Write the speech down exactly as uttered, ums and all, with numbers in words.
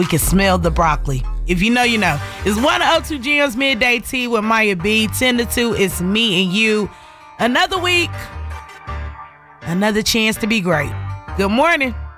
We can smell the broccoli. If you know, you know. It's one oh two Gems Midday Tea with Maya B. ten to two, it's me and you. Another week, another chance to be great. Good morning.